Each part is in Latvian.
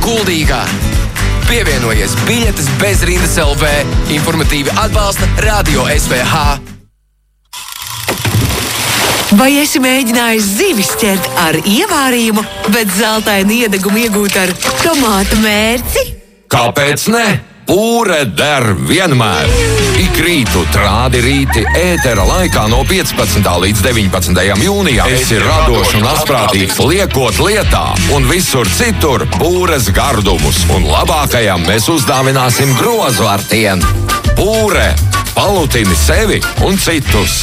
Kuldīgā. Pievienojies biļetes bez rindas LV. Informatīvi atbalsta Radio SVH. Vai esi mēģinājis zivis ķert ar ievārījumu, bet zeltainu iedegumu iegūt ar tomātu mērci? Kāpēc ne? Pūre der vienmēr! Ik rītu trādi rīti ētera laikā no 15. līdz 19. jūnijam esi radošs un asprātīgs liekot lietā un visur citur pūres gardumus. Un labākajam mēs uzdāvināsim grozu ar tienu. Pūre! Palutini sevi un citus!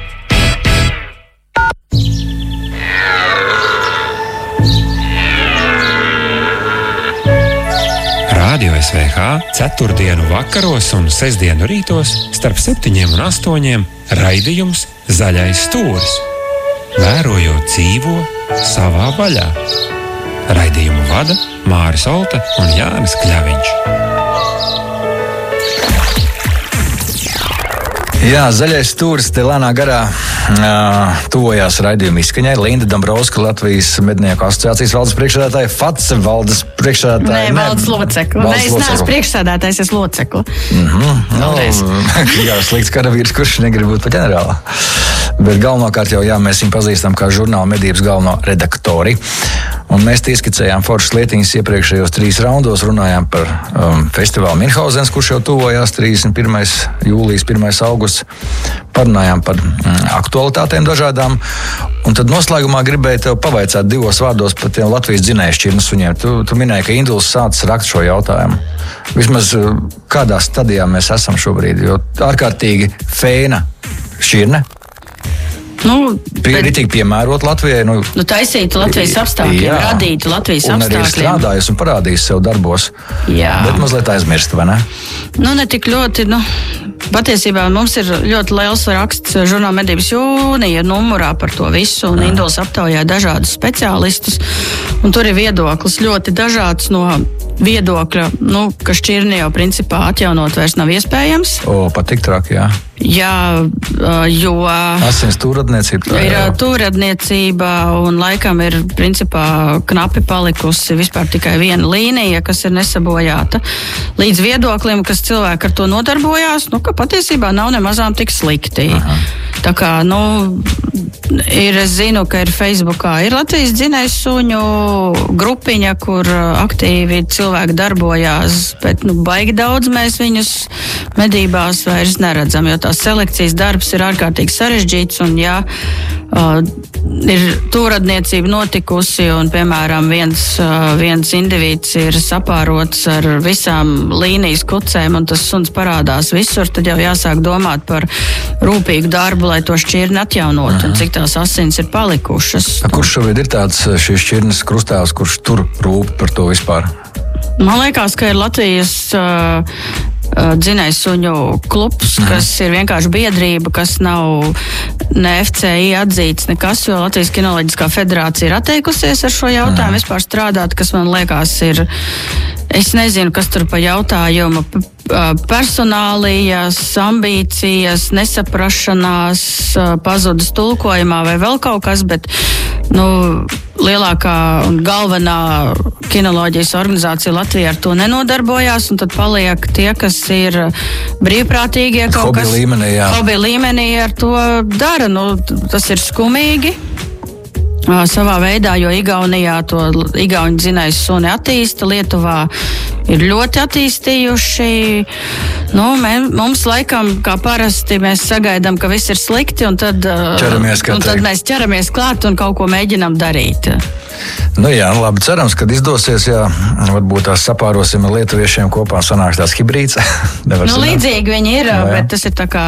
Radio SVH 4. vakaros un 6. rītos starp 7 un 8 raidījums Zaļais stūris. Vērojot dzīvo savā vaļā. Raidījumu vada Māris Olta un Jānis Kļaviņš. Jā, Zaļais stūris te lēnā garā tuvojās raidījuma izskaņai. Linda Dombrovska, Latvijas mednieku asociācijas valdes priekšsēdētāja, FATSE valdes priekšsēdētāja. Nē, valdes locekla. Nē, es neesmu priekšsēdētājs, es locekla. Jā, slikts karavīrs, kurš negrib būt pa ģenerālā. Bet galvenokārt jau mēs viņu pazīstam kā žurnāla medības galveno redaktori. Un mēs ieskicējām foršas lietiņas iepriekšējos 3 raundos, runājām par festivālu Minhauzens, kurš jau tuvojās 31. jūlijas, 1. augusts. Parunājām par aktualitātēm dažādām. Un tad noslēgumā gribēju tev pavaicāt 2 vārdos par tiem Latvijas dzinēju šķirnes suņiem. Tu minēji, ka Induls sācis rakt šo jautājumu. Vismaz kādā stadijā mēs esam šobrīd, jo ārkārtīgi fēna šķirne. Ritīgi piemērot Latvijai. Taisītu Latvijas apstākļiem, radītu Latvijas apstākļiem. Un arī ir strādājusi un parādījusi sev darbos. Jā. Bet mazliet aizmirst, vai ne? Ne tik ļoti, patiesībā mums ir ļoti liels raksts žurnāla medības jūnija numurā par to visu, un Induls aptaujāja dažādus speciālistus, un tur ir viedoklis ļoti dažāds no viedokļa, ka šķirni jau principā atjaunot vairs nav iespējams. Pat tik traki, jā. Jā, jo asins tūradniecība. Ir tūradniecība un laikam ir principā knapi palikusi vispār tikai viena līnija, kas ir nesabojāta. Līdz viedoklim, kas cilvēki ar to nodarbojās, ka patiesībā nav nemazām tik slikti. Aha. Tā kā, es zinu, ka ir Facebookā ir Latvijas dzinēju suņu grupiņa, kur aktīvi cilvēki darbojās, bet baigi daudz mēs viņus medībās vairs neredzam, jo tās selekcijas darbs ir ārkārtīgi sarežģīts, un ir tūradniecība notikusi, un, piemēram, viens indivīds ir sapārots ar visām līnijas kucēm, un tas suns parādās visur, tad jau jāsāk domāt par rūpīgu darbu, lai to šķirni atjaunot, un cik tās asins ir palikušas. Kurš šobrīd ir tāds šīs šķirnes krustāvs, kurš tur rūp par to vispār? Man liekas, ka ir Latvijas dzinēju suņu klubs, kas ir vienkārši biedrība, kas nav ne FCI atzīts nekas, jo Latvijas kinoloģiskā federācija ir atteikusies ar šo jautājumu vispār strādāt, kas man liekas ir, es nezinu, kas tur pa jautājumu, personālijas, ambīcijas, nesaprašanās, pazudas tulkojumā vai vēl kaut kas, bet, lielākā un galvenā kinoloģijas organizācija Latvijā ar to nenodarbojās, un tad paliek tie, kas ir brīvprātīgie kaut kas. Hobby līmenī ar to dara. Tas ir skumīgi. Savā veidā, jo Igaunijā to igauņu dzinēju suni attīsta, Lietuvā ir ļoti attīstījuši. Mums laikam, kā parasti, mēs sagaidām, ka viss ir slikti, un tad mēs ķeramies klāt un kaut ko mēģinām darīt. Labi, cerams, kad izdosies, varbūt tās sapārosim ar lietuviešiem kopā, sanāks tās hibrīds. Līdzīgi viņi ir, bet tas ir tā kā,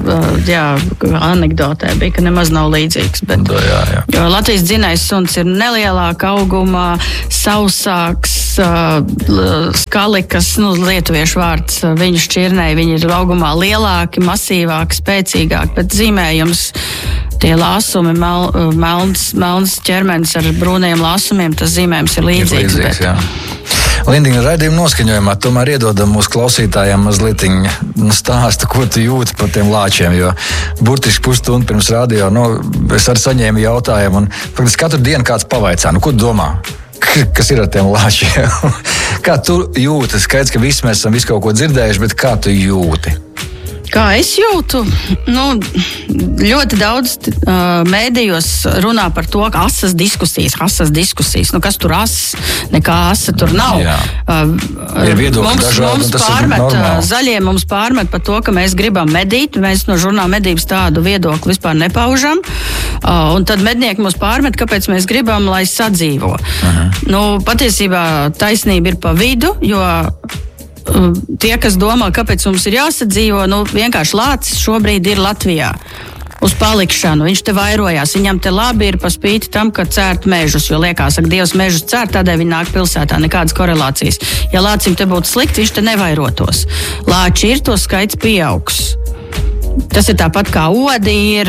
anekdotē bija, ka nemaz nav līdzīgs. Bet, jo Latvijas dzinējs suns ir nelielāka augumā, sausāks, skalikas, lietuviešu vārds, viņu šķirnei, viņi ir augumā lielāki, masīvāki, spēcīgāki, bet zīmējums, tie lāsumi, melns ķermenis ar brūniem lāsumiem, tas zīmējums ir līdzīgs. Lindiņa, raidījuma noskaņojumā tomēr iedodam mūsu klausītājiem mazliet stāstu, ko tu jūti par tiem lāčiem, jo burtiski pusstundu pirms radio, es arī saņēmu jautājumu, un faktiski katru dienu kāds pavaicā, ko tu domā? kas ir ar tiem lāčiem? Kā tu jūti? Skaidrs, ka visi mēs esam visu kaut ko dzirdējuši, bet kā tu jūti? Kā es jūtu? Ļoti daudz mēdījos runā par to, ka asas diskusijas. Kas tur asas? Nekā asa tur nav. Ir viedokļi dažādi, un tas ir normāli. Zaļie mums pārmet par to, ka mēs gribam medīt. Mēs no žurnāla medības tādu viedokli vispār nepaužam. Un tad mednieki mums pārmet, kāpēc mēs gribam, lai sadzīvo. Patiesībā taisnība ir pa vidu, jo tie, kas domā, kāpēc mums ir jāsadzīvo, vienkārši lācis šobrīd ir Latvijā uz palikšanu. Viņš te vairojās, viņam te labi ir pa spīti tam, ka cērt mežus, jo liekas, ka Dievs mežus cērt, tādēļ viņi nāk pilsētā, nekādas korelācijas. Ja lācim te būtu slikti, viņš te nevairotos. Lāči ir, to skaits pieaugs. Tas ir tāpat kā odi ir,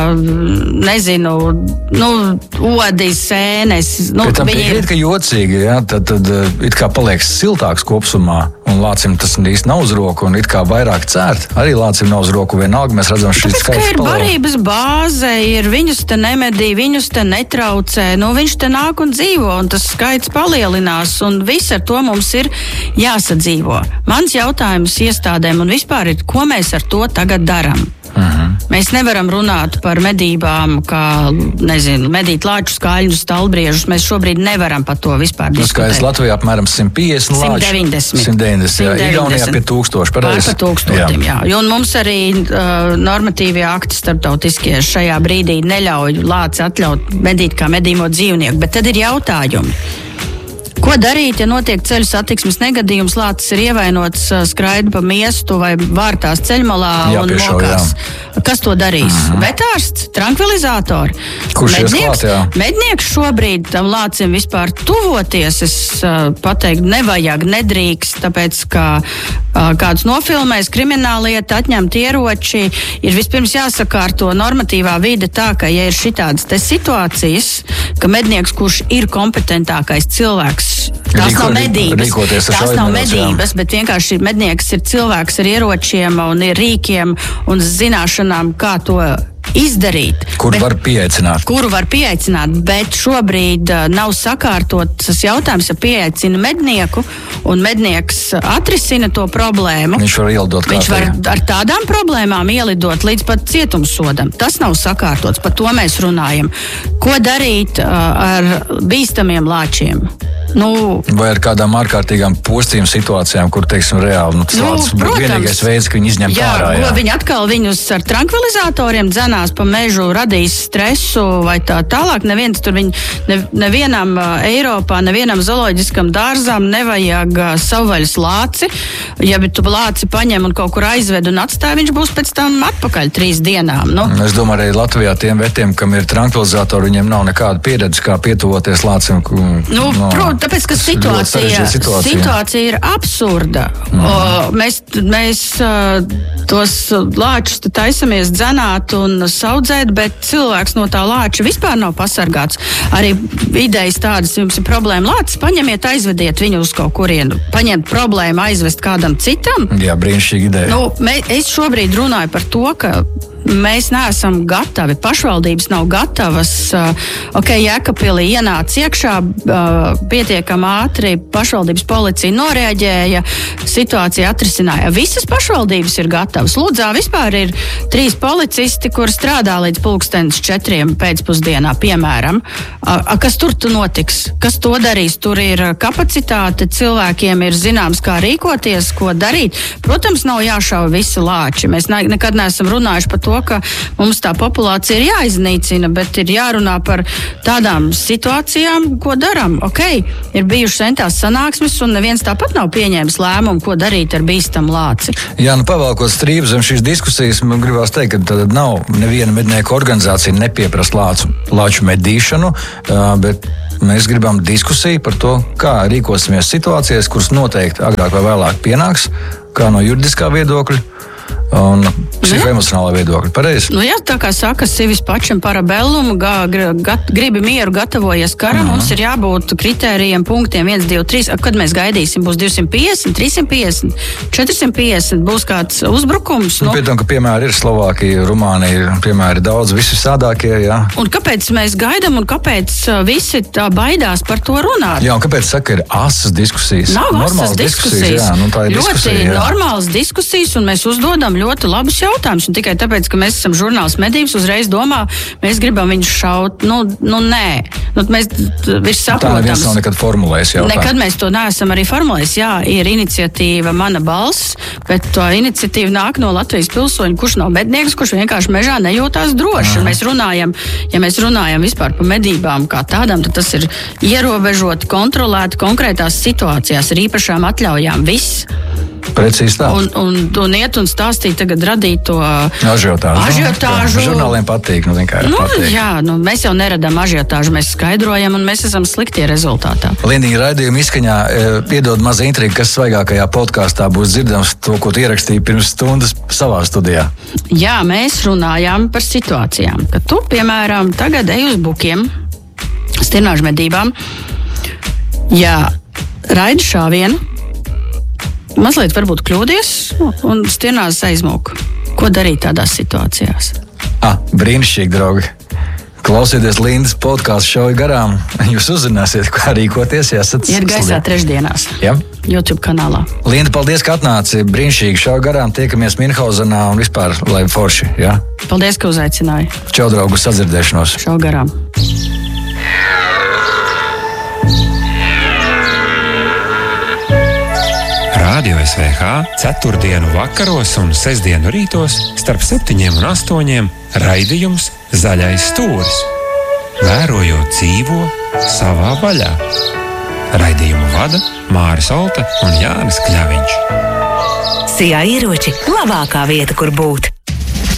odi, sēnes. Tam piekrīt, ka jocīgi, tad it kā paliek siltāks kopsumā, un lācim tas īsti nav uz roku, un it kā vairāk cērt. Arī lācim nav uz roku, vienalga mēs redzam šīs skaits paliek. Ir barības bāze, viņus te nemedī, viņus te netraucē, viņš te nāk un dzīvo, un tas skaits palielinās, un viss ar to mums ir jāsadzīvo. Mans jautājums iestādēm un vispār ir, ko mēs ar to tagad darām? Mēs nevaram runāt par medībām, kā, medīt lāčus, kāļņus, stalbriežus. Mēs šobrīd nevaram par to vispār diskutēt. Skaits Latvijā apmēram 150 lāču. 190, jā. Igaunijā pie 1000, pareizi. Par 1000, jā. Un mums arī normatīvie akti starptautiskie šajā brīdī neļauj lāci atļaut medīt kā medīmo dzīvnieku. Bet tad ir jautājumi. Ko darīt, ja notiek ceļu satiksmes negadījums, lācis ir ievainots, skraida pa miestu vai vārtās ceļmalā un mokās? Kas to darīs? Vetārsts, trankvilizatori? Kurš iesklāt, jā? Mednieks šobrīd tam lācim vispār tuvoties, es pateiktu, nevajag, nedrīkst, tāpēc, ka kāds nofilmēs krimināllieta, atņemt ieroči, ir vispirms jāsakārto normatīvā vide tā, ka, ja ir šitādas te situācijas, ka mednieks, kurš ir kompetentākais cilvēks, tās nav medības, bet vienkārši mednieks ir cilvēks ar ieročiem un ir rīkiem un zināšanām, kā to izdarīt. Kuru var pieaicināt, bet šobrīd nav sakārtots tas jautājums, ja pieaicina mednieku un mednieks atrisina to problēmu. Viņš var ielidot Viņš var ar tādām problēmām ielidot līdz pat cietumsodam. Tas nav sakārtots, par to mēs runājam. Ko darīt ar bīstamiem lāčiem? Vai ar kādām ārkārtīgām postījuma situācijām, kur, teiksim, reāli tas lācis būtu vienīgais veids, ka viņi izņemt ārā. Jā, viņi atkal viņus ar trankvilizatoriem dzenās pa mežu, radīs stresu vai tā tālāk. Nevienam Eiropā, nevienam zooloģiskam dārzam nevajag savvaļas lāci. Ja tu lāci paņem un kaut kur aizved un atstāj, viņš būs pēc tam atpakaļ 3 dienām. Es domāju, arī Latvijā tiem vetiem, kam ir trankvilizatori, viņiem nav nekāda pieredze, kā pietuvoties lācim. Tāpēc, ka situācija ir absurda. Mēs tos lāčus taisamies dzenāt un saudzēt, bet cilvēks no tā lāča vispār nav pasargāts. Arī idejas tādas, jums ir problēma lācis, paņemiet, aizvediet viņu uz kaut kurienu. Paņemt problēmu, aizvest kādam citam. Jā, brīnišķīga ideja. Es šobrīd runāju par to, ka mēs neesam gatavi, pašvaldības nav gatavas. Jēkabpilī ienāca iekšā, pietiekami ātri pašvaldības policija noreaģēja, situācija atrisināja. Visas pašvaldības ir gatavas. Lūdzā vispār ir 3 policisti, kur strādā līdz 4:00 pēcpusdienā, piemēram. Kas tur notiks? Kas to darīs? Tur ir kapacitāte, cilvēkiem ir zināms, kā rīkoties, ko darīt. Protams, nav jāšauj visi lāči. Mēs nekad neesam runājuši par to, ka mums tā populācija ir jāiznīcina, bet ir jārunā par tādām situācijām, ko darām. Ir bijušas centās sanāksmes, un neviens tāpat nav pieņēmis lēmumu, ko darīt ar bīstamu lāci. Jā, pavēlkot strību zem šīs diskusijas, man gribās teikt, ka tad nav neviena mednieku organizācija nepieprasa lāču medīšanu, bet mēs gribam diskusiju par to, kā rīkosimies situācijās, kuras noteikti agrāk vai vēlāk pienāks, kā no juridiskā viedokļa. un psihoemocionālā viedokļa. Pareizi? Nu, jā, tā kā saka, civis pačam parabellum, gribi mieru, gatavojies karam, mums ir jābūt kritērijiem, punktiem 1, 2, 3. Kad mēs gaidīsim, būs 250, 350, 450, būs kāds uzbrukums. Nu, pēc tam, ka piemēri ir Slovākija, Rumānija, piemēri daudz, visi sādākie, jā. Un kāpēc mēs gaidām un kāpēc visi tā baidās par to runāt? Jā, un kāpēc saka, ir asas diskusijas? Nav asas diskusijas. Jā, nu tā ir diskusija. Ļoti normālas diskusijas, un mēs uzdodam ļoti labus jautājumus. Un tikai tāpēc, ka mēs esam žurnāls medības, uzreiz domā, mēs gribam viņus šaut. Nu nē. Mēs saprotam. Tā neviens nav nekad formulējis jautājumu. Nekad mēs to neesam arī formulējis. Jā, ir iniciatīva Mana balss, bet tā iniciatīva nāk no Latvijas pilsoņa, kurš nav mednieks, kurš vienkārši mežā nejūtās droši. Mēs runājam vispār par medībām kā tādām, tad tas ir ierobežoti, kontrolēti konkrētās situācijās ar īpašām atļaujām. Viss. Precīzi tā. Un iet un stāstīt, tagad radīt to ažiotāžu. Žurnāliem patīk, patīk. Jā, mēs jau neradām ažiotāžu, mēs skaidrojam, un mēs esam sliktie rezultātā. Lindiņa raidījuma izskaņā piedod maza intriga, kas svaigākajā podkāstā būs dzirdams to, ko tu ierakstīji pirms stundas savā studijā. Jā, mēs runājām par situācijām, ka tu, piemēram, tagad ej uz bukiem, stirnāžu medībām, raidi šāvienu, mazliet varbūt kļūdies un stirnās aizmūk. Ko darīt tādās situācijās? Brīnišķīgi, draugi. Klausieties Lindas podkāstu šauju garām. Jūs uzzināsiet, kā rīkoties, ja esat ir gaisā trešdienās. Ja? YouTube kanālā. Linda, paldies, ka atnāci. Brīnišķīgi šauju garām. Tiekamies Minhausenā un vispār lai forši. Ja? Paldies, ka uzaicināji. Čau, draugu, sadzirdēšanos. Šauju garām. Radio SVH 4. vakaros un 6. rītos starp 7 un 8 raidījums Zaļais stūris. Vērojot dzīvo savā vaļā. Raidījumu vada Māris Olta un Jānis Kļaviņš. Sijā ieroči labākā vieta, kur būt.